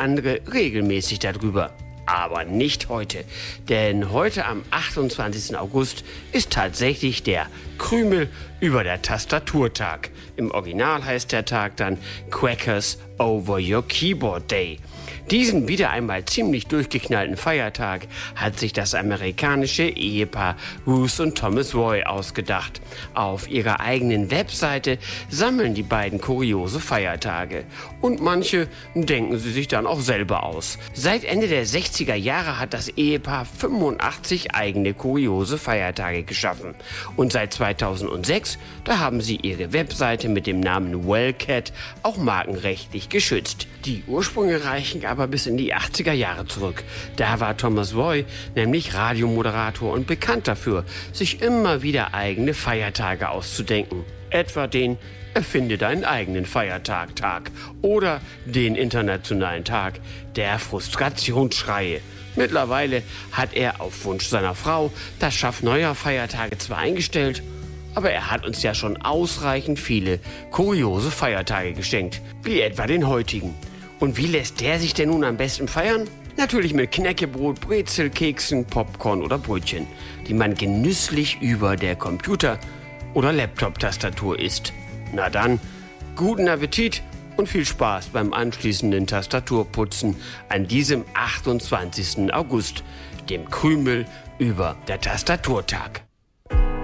andere regelmäßig darüber. Aber nicht heute, denn heute am 28. August ist tatsächlich der Krümel über der Tastaturtag. Im Original heißt der Tag dann Crackers over your keyboard day. Diesen wieder einmal ziemlich durchgeknallten Feiertag hat sich das amerikanische Ehepaar Ruth und Thomas Roy ausgedacht. Auf ihrer eigenen Webseite sammeln die beiden kuriose Feiertage. Und manche denken sie sich dann auch selber aus. Seit Ende der 60er Jahre hat das Ehepaar 85 eigene kuriose Feiertage geschaffen. Und seit 2006, da haben sie ihre Webseite mit dem Namen Wellcat auch markenrechtlich geschützt. Die Ursprünge reichen aber bis in die 80er Jahre zurück. Da war Thomas Roy nämlich Radiomoderator und bekannt dafür, sich immer wieder eigene Feiertage auszudenken. Etwa den Erfinde deinen eigenen Feiertag-Tag oder den internationalen Tag der Frustrationsschreie. Mittlerweile hat er auf Wunsch seiner Frau das Schaff neuer Feiertage zwar eingestellt, aber er hat uns ja schon ausreichend viele kuriose Feiertage geschenkt, wie etwa den heutigen. Und wie lässt der sich denn nun am besten feiern? Natürlich mit Knäckebrot, Brezel, Keksen, Popcorn oder Brötchen, die man genüsslich über der Computer- oder Laptop-Tastatur isst. Na dann, guten Appetit und viel Spaß beim anschließenden Tastaturputzen an diesem 28. August, dem Krümel über der Tastaturtag.